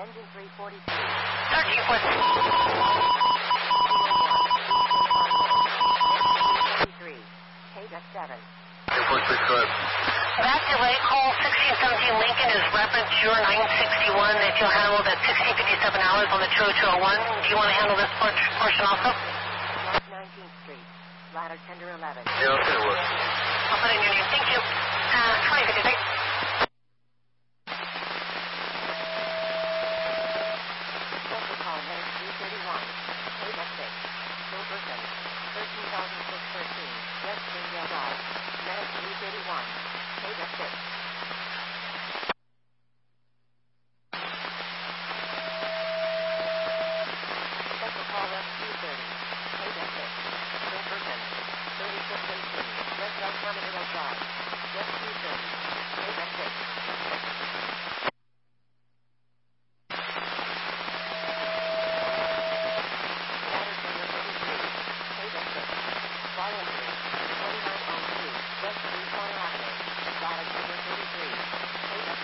Engine 342. 13-4. 3. Take a 7. 2.65. Back delay, call 1617 Lincoln is reference your 961 that you'll handle that 1657 hours on the 20201. Do you want to handle this portion also? North 19th Street. Ladder tender 11. Yeah, okay, well. I'll put in your name. Thank you. 2053.